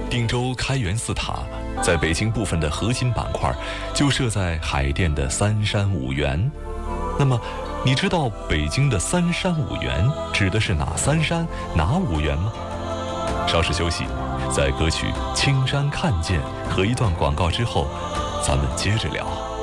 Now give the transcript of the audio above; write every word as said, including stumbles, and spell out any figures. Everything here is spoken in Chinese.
定州开元寺塔在北京部分的核心板块就设在海淀的三山五园。那么，你知道北京的三山五园指的是哪三山、哪五园吗？稍事休息，在歌曲《青山看见》和一段广告之后，咱们接着聊。